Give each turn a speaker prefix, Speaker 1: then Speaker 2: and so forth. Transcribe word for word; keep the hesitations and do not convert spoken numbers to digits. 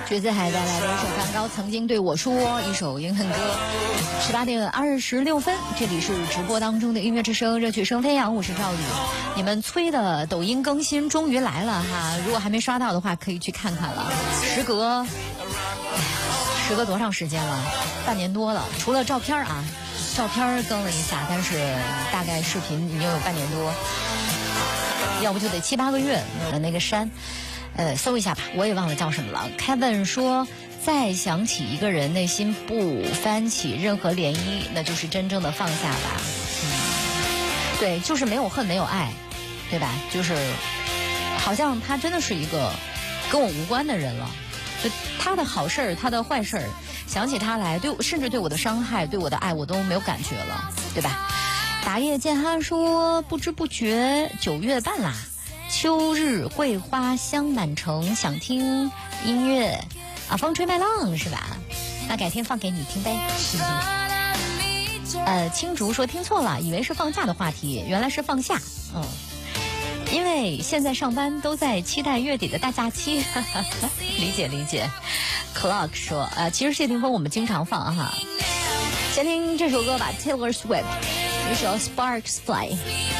Speaker 1: 橘子海带来的一首梵高曾经对我说，一首英文歌。十八点二十六分，这里是直播当中的音乐之声，热曲声飞扬，我是赵宇。你们催的抖音更新终于来了哈，如果还没刷到的话，可以去看看了。时隔，时隔多长时间了？半年多了。除了照片啊，照片更了一下，但是大概视频已经有半年多，要不就得七八个月。那个山。呃，搜一下吧，我也忘了叫什么了。Kevin 说，再想起一个人，内心不翻起任何涟漪，那就是真正的放下吧。嗯，对，就是没有恨，没有爱，对吧？就是好像他真的是一个跟我无关的人了。就他的好事儿，他的坏事儿，想起他来，对我甚至对我的伤害，对我的爱，我都没有感觉了，对吧？打叶剑哈说，不知不觉九月半啦。秋日桂花香满城，想听音乐啊，风吹麦浪是吧？那改天放给你听呗。呃，青竹说听错了，以为是放假的话题，原来是放下。嗯，因为现在上班都在期待月底的大假期，呵呵理解理解。Clock 说，呃，其实谢霆锋我们经常放哈。先听这首歌吧 ，Taylor Swift，一首 Sparks Fly。